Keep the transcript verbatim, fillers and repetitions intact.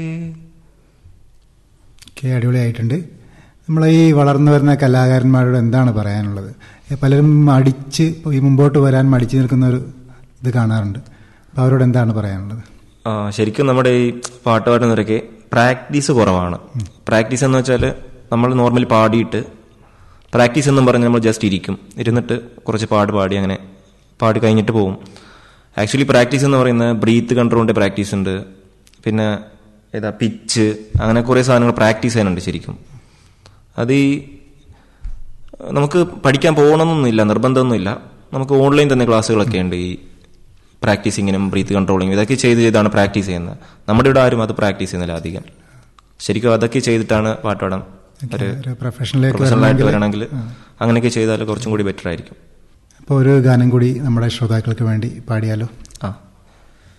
Okay, അടിപൊളിയായിട്ടുണ്ട്. നമ്മൾ ഈ വളർന്നു വരുന്ന കലാകാരന്മാരോട് എന്താണ് പറയാനുള്ളത്? പലരും മടിച്ച് ഈ മുമ്പോട്ട് വരാൻ മടിച്ചു നിൽക്കുന്ന ഒരു ഇത് കാണാറുണ്ട്. അപ്പോൾ അവരോട് എന്താണ് പറയാനുള്ളത്? ആ, ശരിക്കും നമ്മുടെ ഈ പാട്ട് പാടുന്നവരൊക്കെ പ്രാക്ടീസ് കുറവാണ്. പ്രാക്ടീസ് എന്ന് വെച്ചാൽ നമ്മൾ നോർമലി പാടിയിട്ട് പ്രാക്ടീസ് എന്നും പറഞ്ഞ് നമ്മൾ ജസ്റ്റ് ഇരിക്കും, ഇരുന്നിട്ട് കുറച്ച് പാട് പാടി അങ്ങനെ പാടി കഴിഞ്ഞിട്ട് പോകും. ആക്ച്വലി പ്രാക്ടീസ് എന്ന് പറയുന്നത് ബ്രീത്ത് കൺട്രോളിൻ്റെ പ്രാക്ടീസ് ഉണ്ട്, പിന്നെ ഏതാ പിച്ച്, അങ്ങനെ കുറേ സാധനങ്ങൾ പ്രാക്ടീസ് ചെയ്യാനുണ്ട്. ശരിക്കും അത് ഈ നമുക്ക് പഠിക്കാൻ പോകണമെന്നൊന്നുമില്ല, നിർബന്ധമൊന്നുമില്ല. നമുക്ക് ഓൺലൈൻ തന്നെ ക്ലാസ്സുകളൊക്കെ ഉണ്ട് ഈ പ്രാക്ടീസിങ്ങിനും ബ്രീത്ത് കൺട്രോളിങ്ങും. ഇതൊക്കെ ചെയ്ത് ചെയ്താണ് പ്രാക്ടീസ് ചെയ്യുന്നത്. നമ്മുടെ ഇവിടെ ആരും അത് പ്രാക്ടീസ് ചെയ്യുന്നില്ല അധികം. ശരിക്കും അതൊക്കെ ചെയ്തിട്ടാണ് പാട്ട് പാടാൻ ഒരു പ്രൊഫഷണലായിട്ട് വരണമെങ്കിൽ അങ്ങനെയൊക്കെ ചെയ്താൽ കുറച്ചും കൂടി ബെറ്റർ ആയിരിക്കും. അപ്പോൾ ഒരു ഗാനം കൂടി നമ്മുടെ ശ്രോതാക്കൾക്ക് വേണ്ടി പാടിയാലോ? ആ